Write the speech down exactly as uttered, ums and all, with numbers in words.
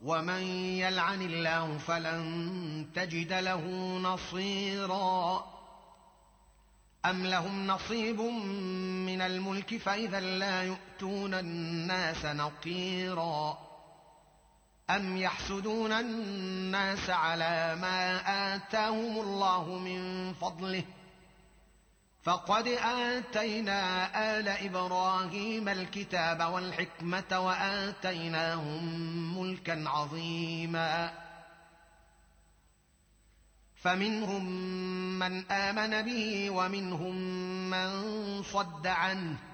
ومن يلعن الله فلن تجد له نصيرا أم لهم نصيب من الملك فإذا لا يؤتون الناس نقيرا أم يحسدون الناس على ما آتاهم الله من فضله فقد آتينا آل إبراهيم الكتاب والحكمة وآتيناهم ملكا عظيما فمنهم من آمن به ومنهم من صد عنه